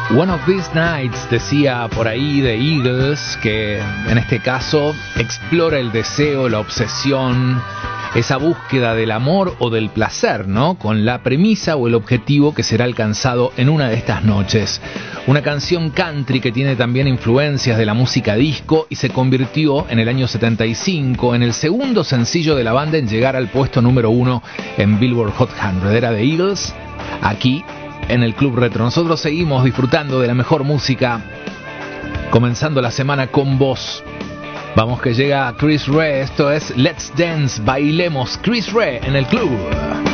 One of These Nights decía por ahí de Eagles, que en este caso explora el deseo, la obsesión, esa búsqueda del amor o del placer, ¿no? Con la premisa o el objetivo que será alcanzado en una de estas noches. Una canción country que tiene también influencias de la música disco y se convirtió en el año 75 en el segundo sencillo de la banda en llegar al puesto número 1 en Billboard Hot 100. Era de Eagles, aquí en el Club Retro. Nosotros seguimos disfrutando de la mejor música, comenzando la semana con vos. Vamos que llega Chris Rea, esto es Let's Dance, bailemos, Chris Rea en el club.